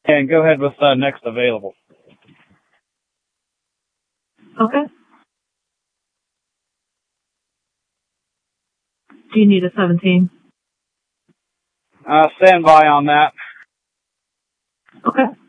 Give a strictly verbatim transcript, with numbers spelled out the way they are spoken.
And go ahead with uh, next available. Okay. Do you need a seventeen? Uh, stand by on that. Okay.